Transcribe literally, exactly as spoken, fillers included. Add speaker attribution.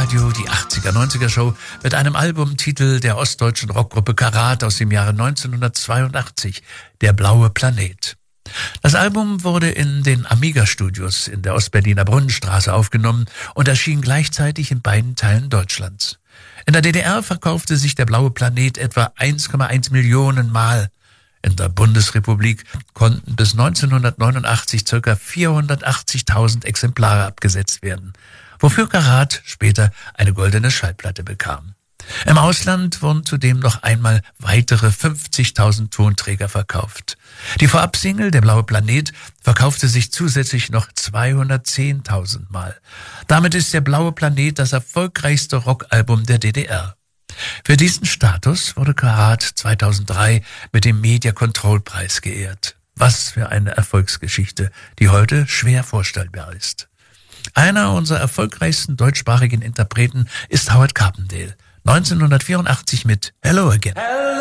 Speaker 1: Radio, die achtziger-neunziger-Show mit einem Albumtitel der ostdeutschen Rockgruppe Karat aus dem Jahre neunzehnhundertzweiundachtzig, Der blaue Planet. Das Album wurde in den Amiga-Studios in der Ostberliner Brunnenstraße aufgenommen und erschien gleichzeitig in beiden Teilen Deutschlands. In der D D R verkaufte sich Der blaue Planet etwa eins Komma eins Millionen Mal. In der Bundesrepublik konnten bis neunzehnhundertneunundachtzig ca. vierhundertachtzigtausend Exemplare abgesetzt werden, wofür Karat später eine goldene Schallplatte bekam. Im Ausland wurden zudem noch einmal weitere fünfzigtausend Tonträger verkauft. Die Vorabsingle Der blaue Planet verkaufte sich zusätzlich noch zweihundertzehntausend Mal. Damit ist Der blaue Planet das erfolgreichste Rockalbum der D D R. Für diesen Status wurde Karat zweitausenddrei mit dem Media Control Preis geehrt. Was für eine Erfolgsgeschichte, die heute schwer vorstellbar ist. Einer unserer erfolgreichsten deutschsprachigen Interpreten ist Howard Carpendale. neunzehnhundertvierundachtzig mit Hello Again. Hello.